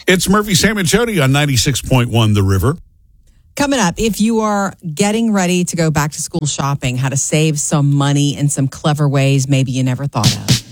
It's Murphy, Sam, and Jody on 96.1 The River. Coming up, if you are getting ready to go back to school shopping, how to save some money in some clever ways maybe you never thought of.